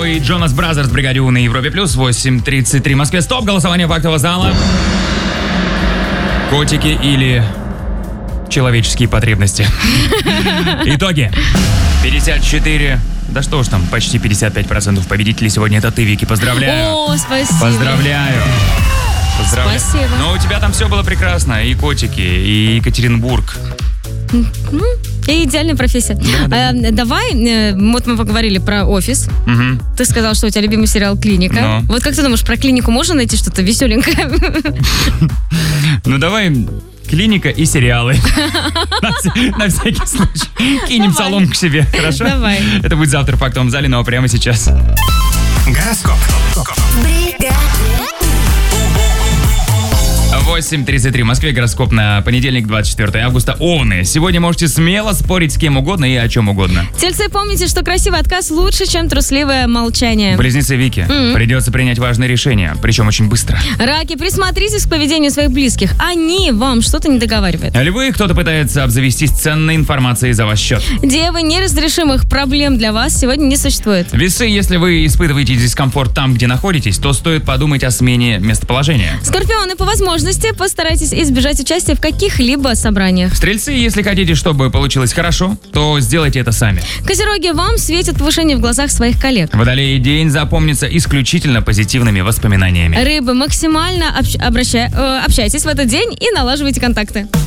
и Джонас Бразерс в бригаде У на Европе плюс. 8:33 в Москве. Стоп! Голосование фактового зала. Котики или человеческие потребности? Итоги. 54. Да что уж там, почти 55% победителей сегодня это ты, Вики. Поздравляю. О, спасибо. Поздравляю. Спасибо. Но у тебя там все было прекрасно. И котики, и Екатеринбург. И идеальная профессия. Давай, вот мы поговорили про офис. Угу. Ты сказал, что у тебя любимый сериал «Клиника». Но. Вот как ты думаешь, про клинику можно найти что-то веселенькое? Ну давай клиника и сериалы. На всякий случай. Кинем соломку себе, хорошо? Давай. Это будет завтра в фактовом зале, но прямо сейчас. Гороскоп. 8:33 в Москве. Гороскоп на понедельник, 24 августа. Овны. Сегодня можете смело спорить с кем угодно и о чем угодно. Тельцы, помните, что красивый отказ лучше, чем трусливое молчание. Близнецы Вики. Придется принять важное решение, причем очень быстро. Раки, присмотритесь к поведению своих близких. Они вам что-то не договаривают. Львы, кто-то пытается обзавестись ценной информацией за ваш счет. Девы, неразрешимых проблем для вас сегодня не существует. Весы, если вы испытываете дискомфорт там, где находитесь, то стоит подумать о смене местоположения. Скорпионы, по возможности постарайтесь избежать участия в каких-либо собраниях. Стрельцы, если хотите, чтобы получилось хорошо, то сделайте это сами. Козероги, вам светит повышение в глазах своих коллег. Водолеи, день запомнится исключительно позитивными воспоминаниями. Рыбы, максимально общайтесь в этот день и налаживайте контакты.